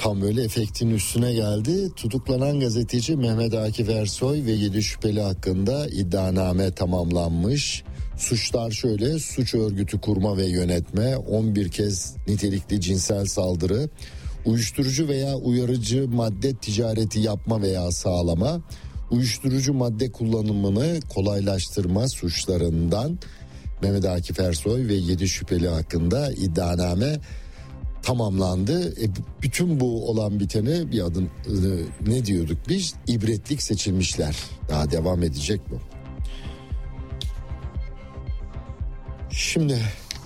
Tam böyle efektin üstüne geldi. Tutuklanan gazeteci Mehmet Akif Ersoy ve 7 şüpheli hakkında iddianame tamamlanmış. Suçlar şöyle: suç örgütü kurma ve yönetme, 11 kez nitelikli cinsel saldırı, uyuşturucu veya uyarıcı madde ticareti yapma veya sağlama, uyuşturucu madde kullanımını kolaylaştırma suçlarından Mehmet Akif Ersoy ve 7 şüpheli hakkında iddianame tamamlandı. Bütün bu olan bitene bir adım ne diyorduk biz? İbretlik seçilmişler. Daha devam edecek bu. Şimdi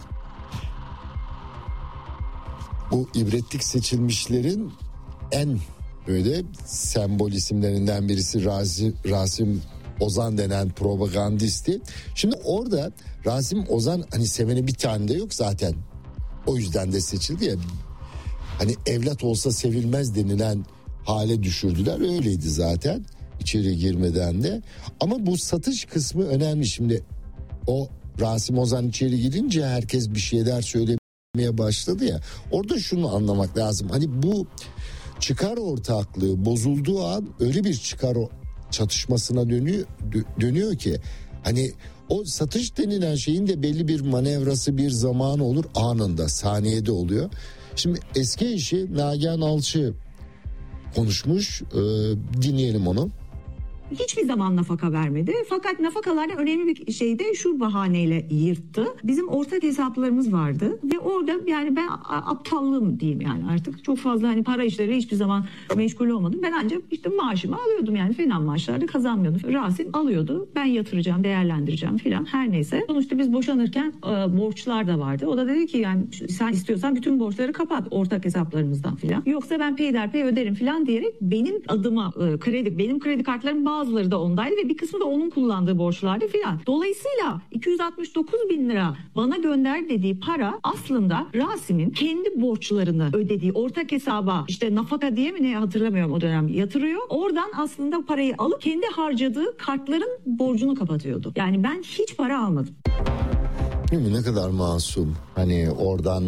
bu ibretlik seçilmişlerin en böyle sembol isimlerinden birisi Rasim Ozan denen propagandisti. Şimdi orada Rasim Ozan, hani seveni bir tane de yok zaten. O yüzden de seçildi ya. Hani evlat olsa sevilmez denilen hale düşürdüler. Öyleydi zaten içeri girmeden de. Ama bu satış kısmı önemli. Şimdi o Rasim Ozan içeri girince herkes bir şeyler söylemeye başladı ya. Orada şunu anlamak lazım. Hani bu çıkar ortaklığı bozulduğu an öyle bir çıkar çatışmasına dönüyor ki hani o satış denilen şeyin de belli bir manevrası, bir zamanı olur, anında, saniyede oluyor. Şimdi eski eşi Nagihan Alçı konuşmuş, dinleyelim onu. Hiçbir zaman nafaka vermedi. Fakat nafakalarda önemli bir şey de şu bahaneyle yırttı. Bizim ortak hesaplarımız vardı ve orada yani ben aptallığım diyeyim yani artık çok fazla hani para işleri hiçbir zaman meşgul olmadım. Ben ancak işte maaşımı alıyordum yani fena maaşlarda kazanmıyordum. Rasim alıyordu. Ben yatıracağım, değerlendireceğim filan her neyse. Sonuçta biz boşanırken borçlar da vardı. O da dedi ki yani sen istiyorsan bütün borçları kapat ortak hesaplarımızdan filan. Yoksa ben peyderpey öderim filan diyerek benim adıma benim kredi kartlarım bazıları da ondaydı ve bir kısmı da onun kullandığı borçlardı filan. Dolayısıyla 269 bin lira bana gönder dediği para aslında Rasim'in kendi borçlarını ödediği ortak hesaba işte nafaka diye mi ne hatırlamıyorum o dönem yatırıyor. Oradan aslında parayı alıp kendi harcadığı kartların borcunu kapatıyordu. Yani ben hiç para almadım. Değil mi? Ne kadar masum. Hani oradan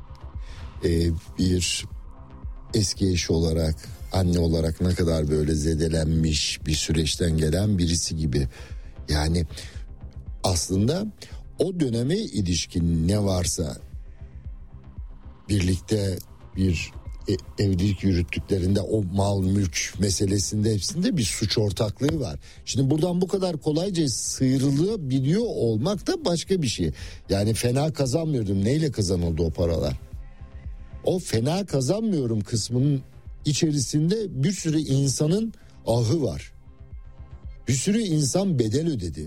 bir eski eşi olarak, anne olarak ne kadar böyle zedelenmiş bir süreçten gelen birisi gibi. Yani aslında o döneme ilişkin ne varsa birlikte bir evlilik yürüttüklerinde o mal mülk meselesinde hepsinde bir suç ortaklığı var. Şimdi buradan bu kadar kolayca sıyrılabiliyor olmak da başka bir şey. Yani fena kazanmıyordum. Neyle kazanıldı o paralar? O fena kazanmıyorum kısmının içerisinde bir sürü insanın ahı var. Bir sürü insan bedel ödedi.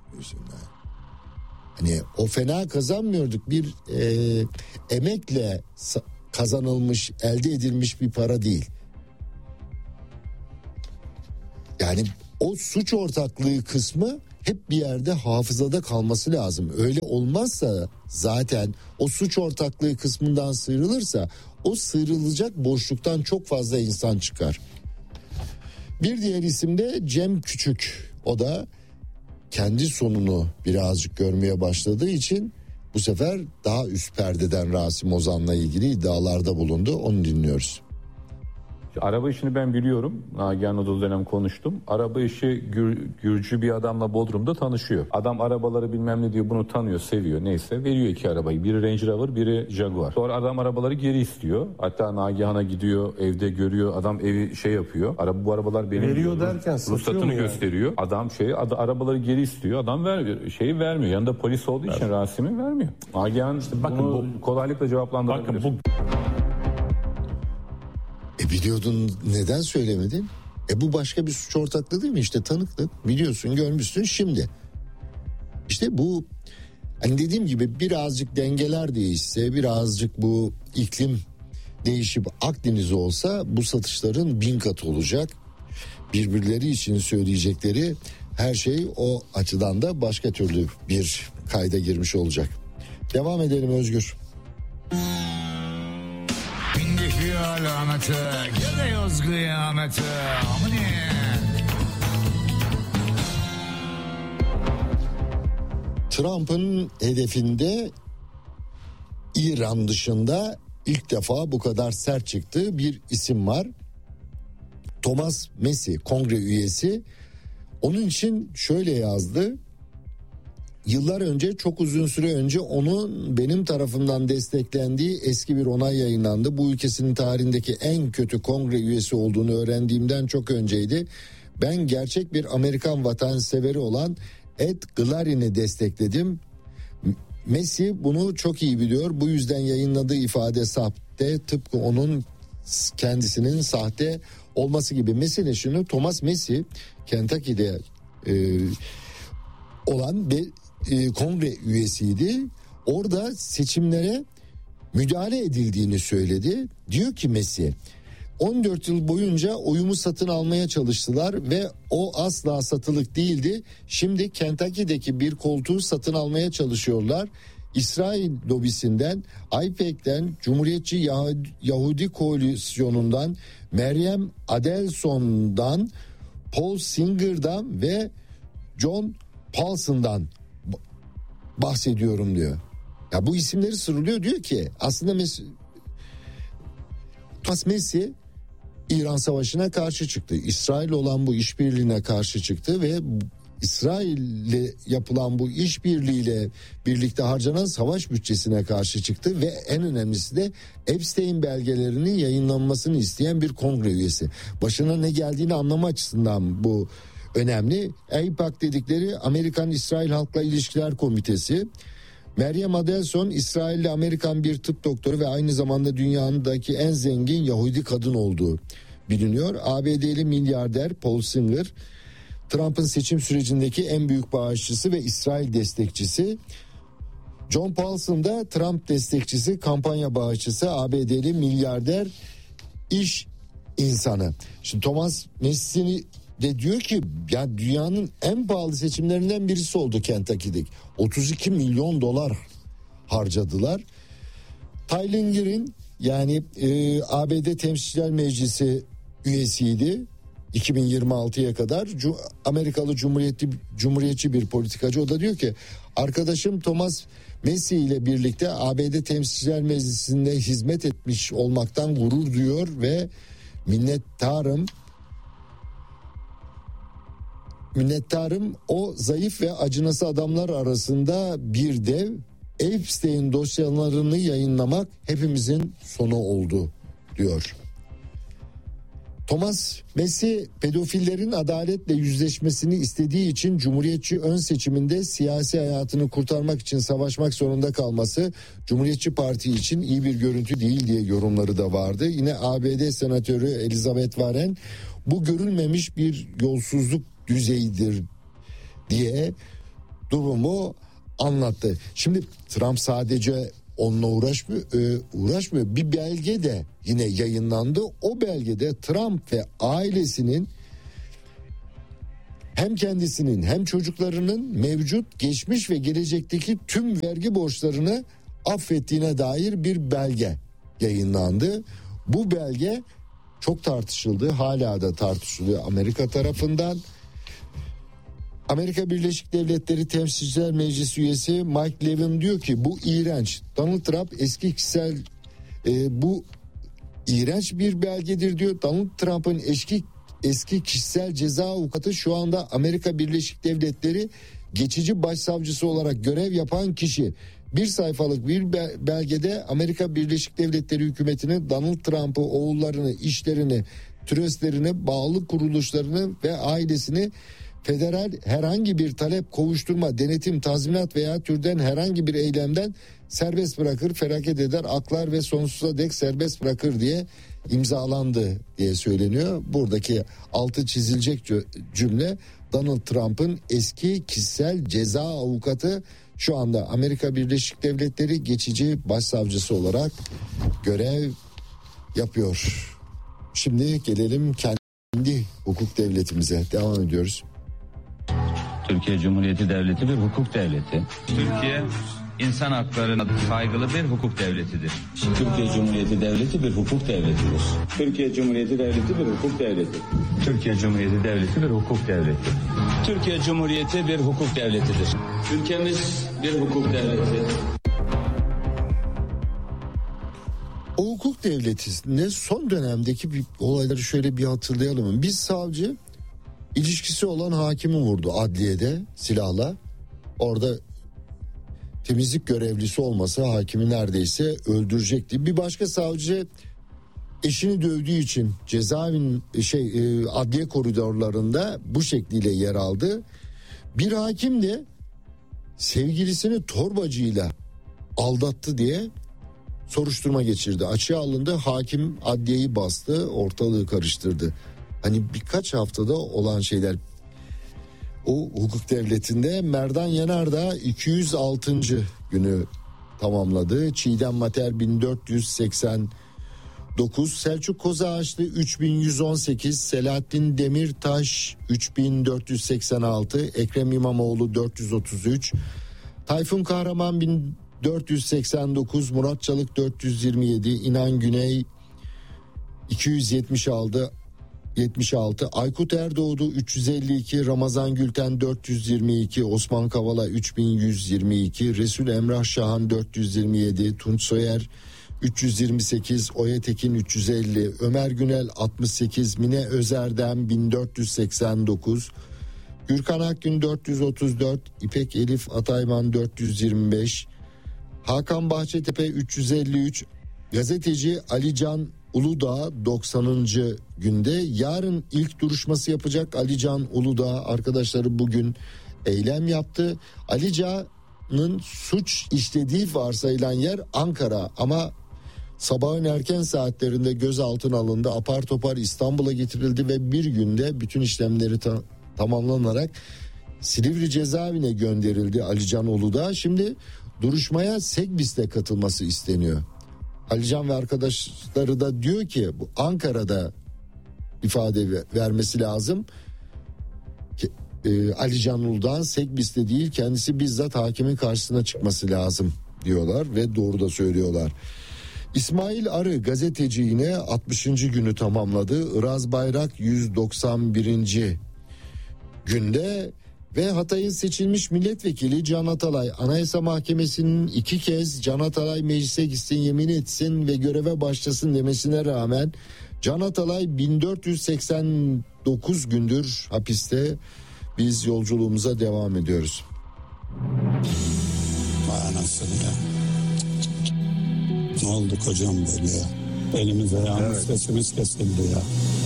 Hani o fena kazanmıyorduk bir emekle kazanılmış, elde edilmiş bir para değil. Yani o suç ortaklığı kısmı hep bir yerde hafızada kalması lazım. Öyle olmazsa zaten o suç ortaklığı kısmından sıyrılırsa o sıyrılacak boşluktan çok fazla insan çıkar. Bir diğer isim de Cem Küçük. O da kendi sonunu birazcık görmeye başladığı için bu sefer daha üst perdeden Rasim Ozan'la ilgili iddialarda bulundu. Onu dinliyoruz. Araba işini ben biliyorum. Nagihan'la da o dönem konuştum. Araba işi Gürcü bir adamla Bodrum'da tanışıyor. Adam arabaları bilmem ne diyor, bunu tanıyor, seviyor, neyse. Veriyor iki arabayı. Biri Range Rover, biri Jaguar. Sonra adam arabaları geri istiyor. Hatta Nagihan'a gidiyor, evde görüyor. Adam evi yapıyor. Bu arabalar benim veriyor diyor. Derken ruhsatını gösteriyor. Adam arabaları geri istiyor. Adam vermiyor. Yanında polis olduğu için Rasim'i vermiyor. Nagihan işte bunu kolaylıkla cevaplandırabilir. Bakın bu Biliyordun, neden söylemedin? Bu başka bir suç ortaklığı değil mi? İşte tanıklık, biliyorsun, görmüşsün şimdi. İşte bu hani dediğim gibi birazcık dengeler değişse, birazcık bu iklim değişip Akdeniz olsa bu satışların 1000 kat olacak. Birbirleri için söyleyecekleri her şey o açıdan da başka türlü bir kayda girmiş olacak. Devam edelim Özgür. Alameti, gidiyoruz kıyameti. Trump'ın hedefinde İran dışında ilk defa bu kadar sert çıktığı bir isim var. Thomas Massie, kongre üyesi. Onun için şöyle yazdı. Yıllar önce, çok uzun süre önce onun benim tarafımdan desteklendiği eski bir onay yayınlandı. Bu ülkesinin tarihindeki en kötü kongre üyesi olduğunu öğrendiğimden çok önceydi. Ben gerçek bir Amerikan vatanseveri olan Ed Glarin'i destekledim. Massie bunu çok iyi biliyor. Bu yüzden yayınladığı ifade sahte, tıpkı onun kendisinin sahte olması gibi. Mesele şunu, Thomas Massie Kentucky'de olan bir kongre üyesiydi. Orada seçimlere müdahale edildiğini söyledi. Diyor ki Massie, 14 yıl boyunca oyumu satın almaya çalıştılar ve o asla satılık değildi. Şimdi Kentucky'deki bir koltuğu satın almaya çalışıyorlar. İsrail lobisinden, AIPAC'ten, Cumhuriyetçi Yahudi Koalisyonu'ndan, Meryem Adelson'dan, Paul Singer'dan ve John Paulson'dan bahsediyorum diyor. Ya bu isimleri sıralıyor, diyor ki aslında Thomas Massie İran Savaşı'na karşı çıktı. İsrail olan bu işbirliğine karşı çıktı ve İsrail'le yapılan bu işbirliğiyle birlikte harcanan savaş bütçesine karşı çıktı ve en önemlisi de Epstein belgelerinin yayınlanmasını isteyen bir kongre üyesi. Başına ne geldiğini anlama açısından bu önemli. AIPAC dedikleri Amerikan-İsrail Halkla İlişkiler Komitesi. Meryem Adelson İsrailli Amerikan bir tıp doktoru ve aynı zamanda dünyadaki en zengin Yahudi kadın olduğu biliniyor. ABD'li milyarder Paul Singer, Trump'ın seçim sürecindeki en büyük bağışçısı ve İsrail destekçisi. John Paulson da Trump destekçisi, kampanya bağışçısı, ABD'li milyarder, iş insanı. Şimdi Thomas Massie de diyor ki ya dünyanın en pahalı seçimlerinden birisi oldu Kentucky'deki. 32 milyon dolar harcadılar. Tyler Green, yani ABD Temsilciler Meclisi üyesiydi 2026'ya kadar. Amerikalı cumhuriyetçi bir politikacı. O da diyor ki arkadaşım Thomas Massie ile birlikte ABD Temsilciler Meclisi'nde hizmet etmiş olmaktan gurur duyuyor ve minnettarım. O zayıf ve acınası adamlar arasında bir dev. Epstein dosyalarını yayınlamak hepimizin sonu oldu diyor. Thomas Massie pedofillerin adaletle yüzleşmesini istediği için Cumhuriyetçi ön seçiminde siyasi hayatını kurtarmak için savaşmak zorunda kalması Cumhuriyetçi Parti için iyi bir görüntü değil diye yorumları da vardı. Yine ABD Senatörü Elizabeth Warren bu görülmemiş bir yolsuzluk düzeyidir diye durumu anlattı. Şimdi Trump sadece onunla uğraşmıyor. Bir belge de yine yayınlandı. O belgede Trump ve ailesinin hem kendisinin hem çocuklarının mevcut, geçmiş ve gelecekteki tüm vergi borçlarını affettiğine dair bir belge yayınlandı. Bu belge çok tartışıldı. Hala da tartışılıyor Amerika tarafından. Amerika Birleşik Devletleri Temsilciler Meclisi üyesi Mike Levin diyor ki bu iğrenç. Donald Trump bu iğrenç bir belgedir diyor. Donald Trump'ın eski kişisel ceza avukatı şu anda Amerika Birleşik Devletleri geçici başsavcısı olarak görev yapan kişi. Bir sayfalık bir belgede Amerika Birleşik Devletleri hükümetini, Donald Trump'ı, oğullarını, işlerini, tröstlerini, bağlı kuruluşlarını ve ailesini federal herhangi bir talep, kovuşturma, denetim, tazminat veya türden herhangi bir eylemden serbest bırakır, feragat eder, aklar ve sonsuza dek serbest bırakır diye imzalandı diye söyleniyor. Buradaki altı çizilecek cümle Donald Trump'ın eski kişisel ceza avukatı şu anda Amerika Birleşik Devletleri geçici başsavcısı olarak görev yapıyor. Şimdi gelelim kendi hukuk devletimize. Devam ediyoruz. Türkiye Cumhuriyeti Devleti bir hukuk devleti. Türkiye insan haklarına saygılı bir hukuk devletidir. Türkiye Cumhuriyeti Devleti bir hukuk devletidir. Türkiye Cumhuriyeti Devleti bir hukuk devleti. Türkiye Cumhuriyeti Devleti bir hukuk devleti. Türkiye Cumhuriyeti bir hukuk devletidir. Ülkemiz bir hukuk devleti. O hukuk devletinde son dönemdeki bir olayları şöyle bir hatırlayalım. Bir savcı ilişkisi olan hakimi vurdu adliyede silahla. Orada temizlik görevlisi olmasa hakimi neredeyse öldürecekti. Bir başka savcı eşini dövdüğü için cezaevin adliye koridorlarında bu şekliyle yer aldı. Bir hakim de sevgilisini torbacıyla aldattı diye soruşturma geçirdi. Açığa alındı, hakim adliyeyi bastı, ortalığı karıştırdı. Hani birkaç haftada olan şeyler. O hukuk devletinde Merdan Yanardağ 206. günü tamamladı. Çiğdem Mater 1489, Selçuk Kozağaçlı 3118, Selahattin Demirtaş 3486, Ekrem İmamoğlu 433, Tayfun Kahraman 1489, Murat Çalık 427, İnan Güney 276, Aykut Erdoğdu 352, Ramazan Gülten 422, Osman Kavala 3122, Resul Emrah Şahan 427, Tunç Soyer 328, Oya Tekin 350, Ömer Günel 68, Mine Özerdem 1489, Gürkan Akgün 434, İpek Elif Atayman 425, Hakan Bahçetepe 353, gazeteci Alican Uludağ 90. günde. Yarın ilk duruşması yapacak Alican Uludağ arkadaşları bugün eylem yaptı. Alican'ın suç işlediği varsayılan yer Ankara ama sabahın erken saatlerinde gözaltına alındı. Apar topar İstanbul'a getirildi ve bir günde bütün işlemleri tamamlanarak Silivri cezaevine gönderildi Alican Uludağ. Şimdi duruşmaya Segbis'te katılması isteniyor. Alican ve arkadaşları da diyor ki bu Ankara'da ifade vermesi lazım. Alican Uludağ'ın Segbis'te değil, kendisi bizzat hakimin karşısına çıkması lazım diyorlar ve doğru da söylüyorlar. İsmail Arı gazeteci yine 60. günü tamamladı. Iraz Bayrak 191. günde ve Hatay'ın seçilmiş milletvekili Can Atalay Anayasa Mahkemesi'nin 2 kez Can Atalay meclise gitsin, yemin etsin ve göreve başlasın demesine rağmen Can Atalay 1489 gündür hapiste. Biz yolculuğumuza devam ediyoruz. Vay anasını ya. Ne oldu kocam böyle ya? Elimiz ayağımız sesimiz kesildi ya.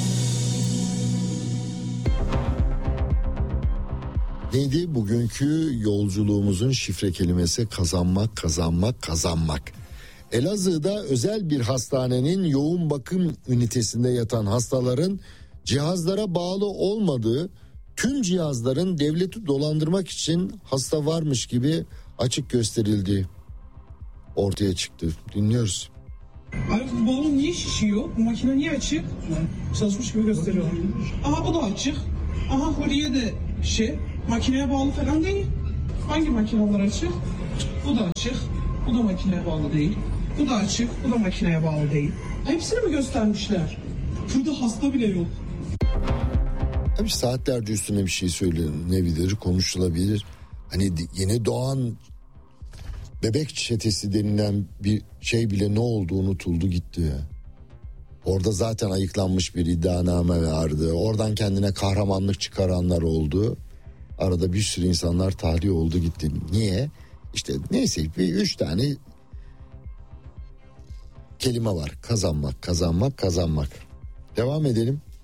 Neydi bugünkü yolculuğumuzun şifre kelimesi? Kazanmak, kazanmak, kazanmak. Elazığ'da özel bir hastanenin yoğun bakım ünitesinde yatan hastaların cihazlara bağlı olmadığı, tüm cihazların devleti dolandırmak için hasta varmış gibi açık gösterildiği ortaya çıktı. Dinliyoruz. Abi bu balon niye şişiyor? Bu makine niye açık? Çalışmış gibi gösteriyor. Aha bu da açık. Aha huriye de makineye bağlı falan değil. Hangi makineler açık? Bu da açık. Bu da makineye bağlı değil. Bu da açık. Bu da makineye bağlı değil. Hepsini mi göstermişler? Burada hasta bile yok. Tabii saatlerce üstüne bir şey söylenebilir, konuşulabilir. Hani yeni doğan bebek çetesi denilen bir şey bile ne oldu unutuldu gitti ya. Orada zaten ayıklanmış bir iddianame vardı. Oradan kendine kahramanlık çıkaranlar oldu. Arada bir sürü insanlar tahliye oldu gitti. Niye? İşte neyse bir 3 tane kelime var. Kazanmak, kazanmak, kazanmak. Devam edelim.